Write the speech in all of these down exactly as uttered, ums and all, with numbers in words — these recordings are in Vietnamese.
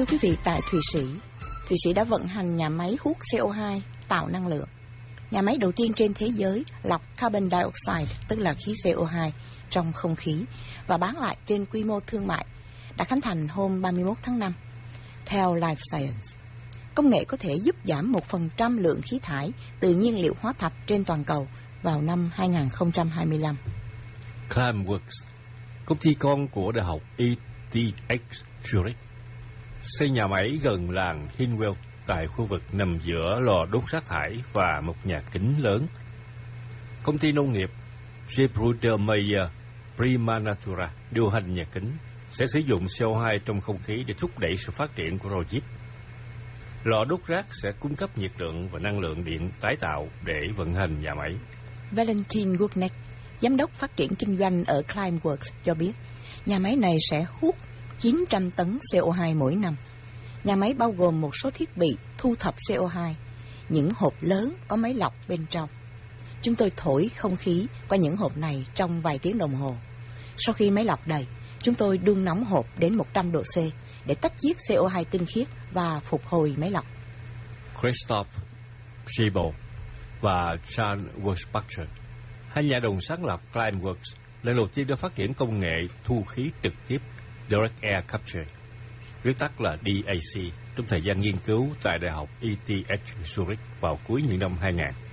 Thưa quý vị, tại Thụy Sĩ, Thụy Sĩ đã vận hành nhà máy hút xê o hai tạo năng lượng. Nhà máy đầu tiên trên thế giới lọc carbon dioxide, tức là khí xê o hai, trong không khí và bán lại trên quy mô thương mại, đã khánh thành hôm ba mươi mốt tháng năm. Theo Life Science, công nghệ có thể giúp giảm một phần trăm lượng khí thải từ nhiên liệu hóa thạch trên toàn cầu vào năm hai nghìn không trăm hai mươi lăm. Climeworks, công ty con của Đại học e tê hát Zurich, xây nhà máy gần làng Hinwil tại khu vực nằm giữa lò đốt rác thải và một nhà kính lớn. Công ty nông nghiệp Gebruder Primanatura điều hành nhà kính sẽ sử dụng xê o hai trong không khí để thúc đẩy sự phát triển của Rojip. Lò đốt rác sẽ cung cấp nhiệt lượng và năng lượng điện tái tạo để vận hành nhà máy. Valentin Gutneck, giám đốc phát triển kinh doanh ở Climeworks cho biết, nhà máy này sẽ hút chín trăm tấn xê o hai mỗi năm. Nhà máy bao gồm một số thiết bị thu thập xê o hai, những hộp lớn có máy lọc bên trong. Chúng tôi thổi không khí qua những hộp này trong vài tiếng đồng hồ. Sau khi máy lọc đầy, chúng tôi đun nóng hộp đến một trăm độ C để tách chiết xê o hai tinh khiết và phục hồi máy lọc. Christoph Schiebel và Jan Wurzbacher, hai nhà đồng sáng lập Climeworks, lần đầu tiên đã phát triển công nghệ thu khí trực tiếp Direct Air Capture, viết tắt là đê a xê, trong thời gian nghiên cứu tại Đại học e tê hát Zurich vào cuối những năm hai nghìn.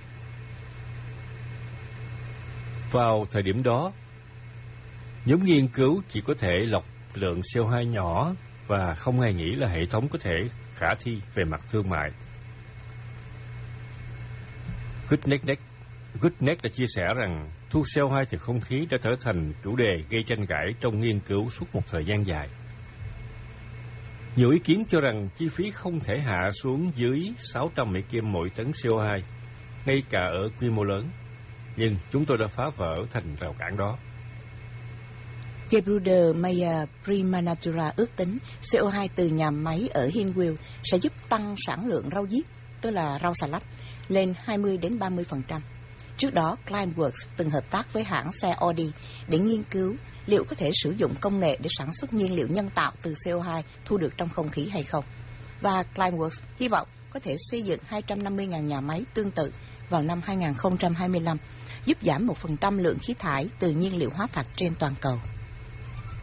Vào thời điểm đó, nhóm nghiên cứu chỉ có thể lọc lượng xê o hai nhỏ và không ai nghĩ là hệ thống có thể khả thi về mặt thương mại. Gutneck, Gutneck đã chia sẻ rằng thu xê o hai từ không khí đã trở thành chủ đề gây tranh cãi trong nghiên cứu suốt một thời gian dài. Nhiều ý kiến cho rằng chi phí không thể hạ xuống dưới sáu trăm Mỹ Kim mỗi tấn xê o hai, ngay cả ở quy mô lớn, nhưng chúng tôi đã phá vỡ thành rào cản đó. Gebruder Meyer Primanatura ước tính xê o hai từ nhà máy ở Hinwil sẽ giúp tăng sản lượng rau diếp, tức là rau xà lách, lên hai mươi đến ba mươi phần trăm. Trước đó, Climeworks từng hợp tác với hãng xe Audi để nghiên cứu liệu có thể sử dụng công nghệ để sản xuất nhiên liệu nhân tạo từ xê o hai thu được trong không khí hay không. Và Climeworks hy vọng có thể xây dựng hai trăm năm mươi nghìn nhà máy tương tự vào năm hai nghìn không trăm hai mươi lăm, giúp giảm một phần trăm lượng khí thải từ nhiên liệu hóa thạch trên toàn cầu.